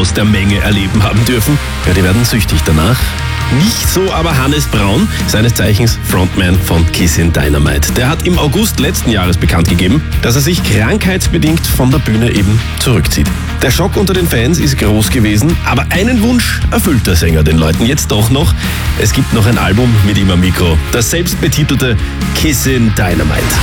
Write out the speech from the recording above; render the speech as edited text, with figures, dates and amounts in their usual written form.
aus der Menge erleben haben dürfen. Ja, die werden süchtig danach. Nicht so aber Hannes Braun, seines Zeichens Frontman von Kissin' Dynamite. Der hat im August letzten Jahres bekannt gegeben, dass er sich krankheitsbedingt von der Bühne eben zurückzieht. Der Schock unter den Fans ist groß gewesen, aber einen Wunsch erfüllt der Sänger den Leuten jetzt doch noch. Es gibt noch ein Album mit ihm am Mikro, das selbstbetitelte Kissin' Dynamite.